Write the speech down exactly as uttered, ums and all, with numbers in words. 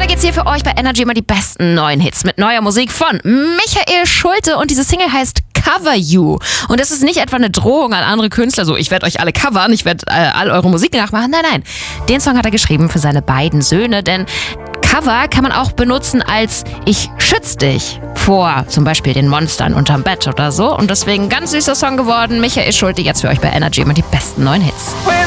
geht's hier für euch bei Energy immer die besten neuen Hits mit neuer Musik von Michael Schulte und diese Single heißt Cover You. Und das ist nicht etwa eine Drohung an andere Künstler, so ich werde euch alle covern, ich werde äh, all eure Musik nachmachen. Nein, nein. Den Song hat er geschrieben für seine beiden Söhne, denn Cover kann man auch benutzen als ich schütze dich vor zum Beispiel den Monstern unterm Bett oder so. Und deswegen ganz süßer Song geworden. Michael Schulte jetzt für euch bei Energy immer die besten neuen Hits.